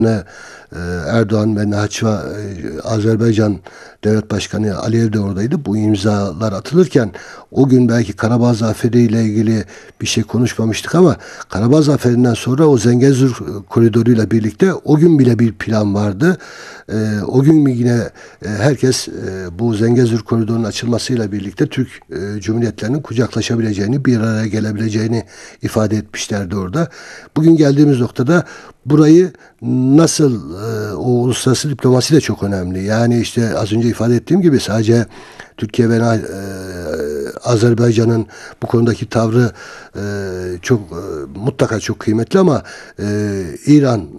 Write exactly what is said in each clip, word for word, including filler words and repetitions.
e, Erdoğan ve Nahçıvan e, Azerbaycan Devlet Başkanı Aliyev de oradaydı. Bu imzalar atılırken o gün belki Karabağ Zaferi ile ilgili bir şey konuşmamıştık ama Karabağ Zaferi'nden sonra o Zengezur koridoruyla birlikte o gün bile bir plan vardı. E, o gün yine e, herkes e, bu Zengezur koridorunun açılmasıyla birlikte Türk e, Cumhuriyetlerinin kucaklaşabileceğini, bir araya gelebileceğini ifade etmişlerdi orada. Bugün geldiğimiz noktada burayı nasıl e, o uluslararası diplomasi de çok önemli. Yani işte az önce ifade ettiğim gibi sadece Türkiye ve e, Azerbaycan'ın bu konudaki tavrı e, çok e, mutlaka çok kıymetli ama e, İran e,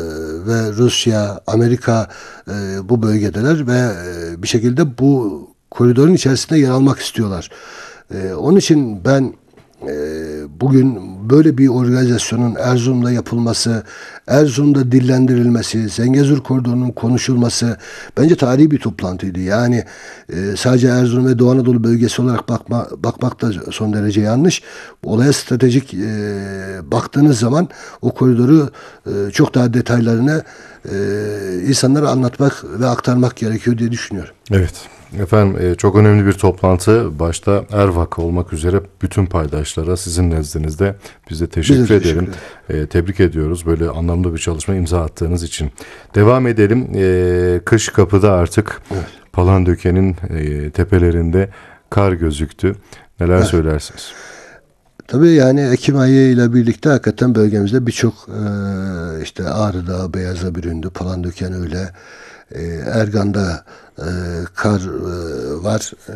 ve Rusya, Amerika e, bu bölgedeler ve e, bir şekilde bu koridorun içerisinde yer almak istiyorlar. E, onun için ben Ee, bugün böyle bir organizasyonun Erzurum'da yapılması, Erzurum'da dillendirilmesi, Zengezur koridorunun konuşulması bence tarihi bir toplantıydı. Yani e, sadece Erzurum ve Doğu Anadolu bölgesi olarak bakma, bakmak da son derece yanlış. Olaya stratejik e, baktığınız zaman o koridoru e, çok daha detaylarını e, insanlara anlatmak ve aktarmak gerekiyor diye düşünüyorum. Evet. Efendim çok önemli bir toplantı. Başta Ervak olmak üzere bütün paydaşlara sizin nezdinizde biz de teşekkür, biz de teşekkür edelim. ederim. E, tebrik ediyoruz böyle anlamlı bir çalışma imza attığınız için. Devam edelim. E, kış kapıda artık. Evet. Palandöken'in e, tepelerinde kar gözüktü. Neler evet. söylersiniz? Tabii yani Ekim ayı ile birlikte hakikaten bölgemizde birçok e, işte Ağrı Dağı beyaza büründü. Palandöken öyle. E, Ergan'da e, kar e, var. E,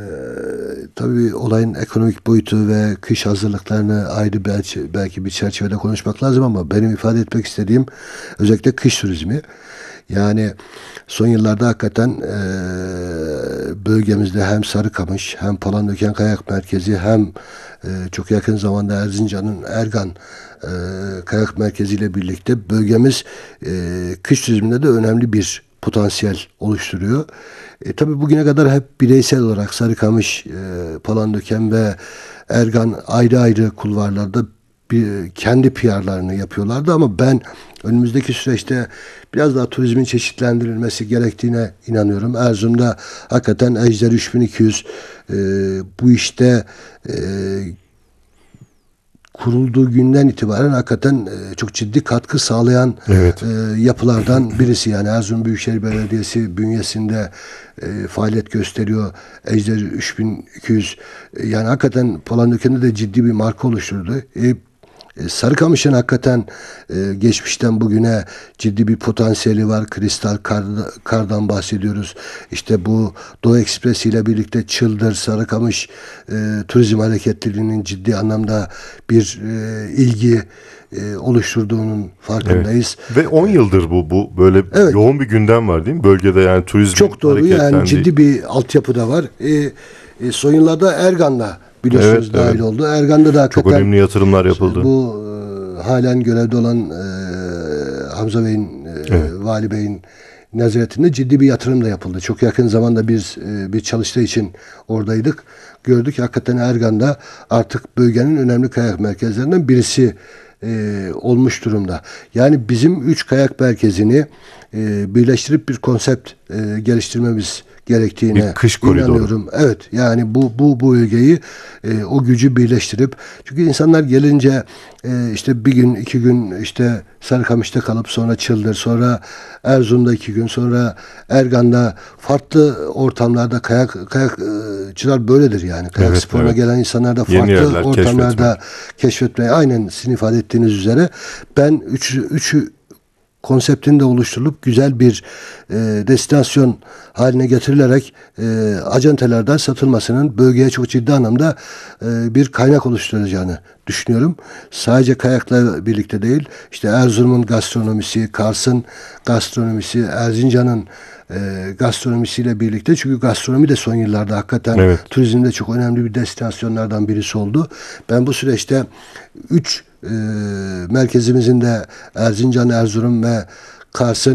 tabii olayın ekonomik boyutu ve kış hazırlıklarını ayrı belki, belki bir çerçevede konuşmak lazım ama benim ifade etmek istediğim özellikle kış turizmi. Yani son yıllarda hakikaten e, bölgemizde hem Sarıkamış hem Palandöken Kayak Merkezi hem e, çok yakın zamanda Erzincan'ın Ergan e, Kayak Merkezi ile birlikte bölgemiz e, kış turizminde de önemli bir potansiyel oluşturuyor. E, tabii bugüne kadar hep bireysel olarak Sarıkamış, e, Palandöken ve Ergan ayrı ayrı kulvarlarda bir, kendi P R'larını yapıyorlardı ama ben önümüzdeki süreçte biraz daha turizmin çeşitlendirilmesi gerektiğine inanıyorum. Erzurum'da hakikaten Ejder üç bin iki yüz e, bu işte e, kurulduğu günden itibaren hakikaten e, çok ciddi katkı sağlayan evet. e, yapılardan birisi. Yani Erzurum Büyükşehir Belediyesi bünyesinde e, faaliyet gösteriyor. Ejder üç bin iki yüz e, yani hakikaten Palandöken'de de ciddi bir marka oluşturdu. E, Sarıkamış'ın hakikaten e, geçmişten bugüne ciddi bir potansiyeli var. Kristal kar, kardan bahsediyoruz. İşte bu Doğu Ekspresi ile birlikte Çıldır, Sarıkamış e, turizm hareketliliğinin ciddi anlamda bir e, ilgi e, oluşturduğunun farkındayız. Evet. Ve on yıldır bu bu böyle evet. yoğun bir gündem var değil mi? Bölgede yani turizm çok doğru yani ciddi bir altyapı da var. E, e, son yıllarda Ergan'da biliyorsunuz evet, dahil evet. oldu. Ergan'da da hakikaten çok önemli yatırımlar yapıldı. Bu e, halen görevde olan e, Hamza Bey'in, e, evet. Vali Bey'in nezaretinde ciddi bir yatırım da yapıldı. Çok yakın zamanda biz e, bir çalıştığı için oradaydık. Gördük hakikaten Ergan'da artık bölgenin önemli kayak merkezlerinden birisi e, olmuş durumda. Yani bizim üç kayak merkezini e, birleştirip bir konsept e, geliştirmemiz gerektiğine bir kış inanıyorum. Evet yani bu bu bu bölgeyi e, o gücü birleştirip çünkü insanlar gelince e, işte bir gün iki gün işte Sarıkamış'ta kalıp sonra Çıldır sonra Erzurum'da iki gün sonra Ergan'da farklı ortamlarda kayak kayakçılar böyledir yani kayak evet, sporuna evet. gelen insanlar da farklı ortamlarda keşfetmek. keşfetmeye aynen sizin ifade ettiğiniz üzere ben üç, üçü konseptinin de oluşturulup güzel bir e, destinasyon haline getirilerek e, acentelerden satılmasının bölgeye çok ciddi anlamda e, bir kaynak oluşturacağını düşünüyorum. Sadece kayakla birlikte değil, işte Erzurum'un gastronomisi, Kars'ın gastronomisi, Erzincan'ın e, gastronomisiyle birlikte çünkü gastronomi de son yıllarda hakikaten evet. turizmde çok önemli bir destinasyonlardan birisi oldu. Ben bu süreçte üç e, merkezimizin de Erzincan, Erzurum ve Kars'ın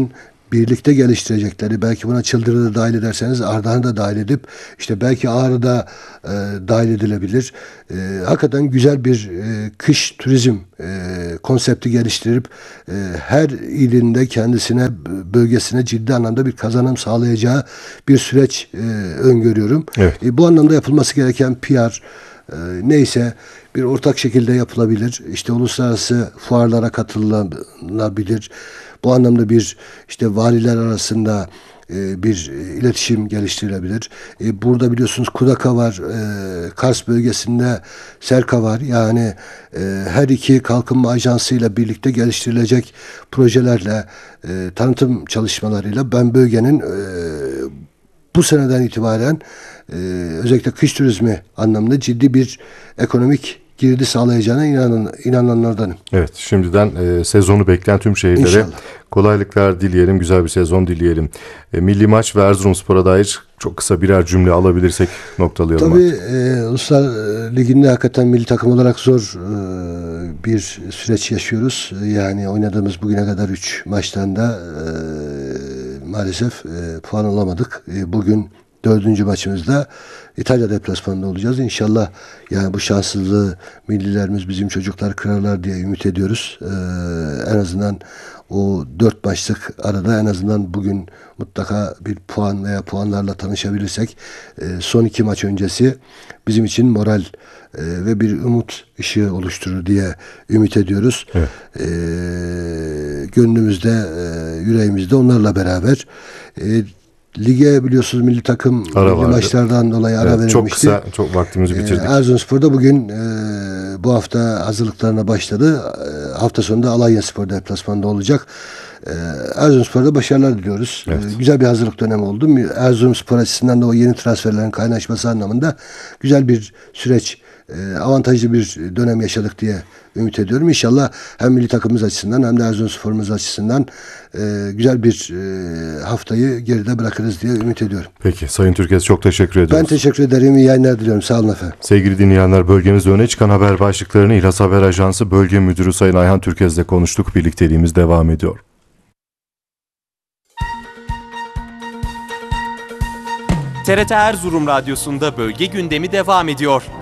birlikte geliştirecekleri, belki buna Çıldır'ı da dahil ederseniz Ardahan'ı da dahil edip, işte belki Ağrı'da e, dahil edilebilir. E, hakikaten güzel bir e, kış turizm e, konsepti geliştirip e, her ilinde kendisine, bölgesine ciddi anlamda bir kazanım sağlayacağı bir süreç e, öngörüyorum. Evet. E, bu anlamda yapılması gereken P R e, neyse bir ortak şekilde yapılabilir. İşte uluslararası fuarlara katılabilir. Bu anlamda bir işte valiler arasında e, bir iletişim geliştirilebilir. E, burada biliyorsunuz Kudaka var, e, Kars bölgesinde Serka var. Yani e, her iki kalkınma ajansıyla birlikte geliştirilecek projelerle, e, tanıtım çalışmalarıyla ben bölgenin e, bu seneden itibaren e, özellikle kış turizmi anlamında ciddi bir ekonomik girdi sağlayacağına inanan, inananlardanım. Evet, şimdiden e, sezonu bekleyen tüm şehirlere İnşallah. kolaylıklar dileyelim, güzel bir sezon dileyelim. E, milli maç ve Erzurumspor'a dair çok kısa birer cümle alabilirsek noktalayalım. Tabii e, Uluslar Ligi'nde hakikaten milli takım olarak zor e, bir süreç yaşıyoruz. Yani oynadığımız bugüne kadar üç maçtan da e, maalesef e, puan alamadık. E, bugün dördüncü maçımızda İtalya deplasmanında olacağız. İnşallah yani bu şanssızlığı millilerimiz, bizim çocuklar kırarlar diye ümit ediyoruz. Ee, en azından o dört maçlık arada en azından bugün mutlaka bir puan veya puanlarla tanışabilirsek e, son iki maç öncesi bizim için moral e, ve bir umut ışığı oluşturur diye ümit ediyoruz. Evet. E, gönlümüzde, e, yüreğimizde onlarla beraber e, lige biliyorsunuz milli takım Ara milli vardı. maçlardan dolayı ara Evet, verilmişti. çok kısa, çok vaktimizi bitirdik. Ee, Erzurumspor'da bugün e, bu hafta hazırlıklarına başladı. E, hafta sonunda Alanyaspor deplasmanında olacak. E, Erzurumspor'da başarılar diliyoruz. Evet. E, güzel bir hazırlık dönemi oldu. Erzurumspor açısından da o yeni transferlerin kaynaşması anlamında güzel bir süreç, e, avantajlı bir dönem yaşadık diye ümit ediyorum. İnşallah hem milli takımımız açısından hem de Erzurumspor'umuz açısından e, güzel bir e, haftayı geride bırakırız diye ümit ediyorum. Peki Sayın Türkes, çok teşekkür ediyoruz. Ben teşekkür ederim. İyi yayınlar diliyorum. Sağ olun efendim. Sevgili dinleyenler, bölgemizde öne çıkan haber başlıklarını İhlas Haber Ajansı Bölge Müdürü Sayın Ayhan Türkez'le konuştuk. Birlikteliğimiz devam ediyor. T R T Erzurum Radyosu'nda bölge gündemi devam ediyor.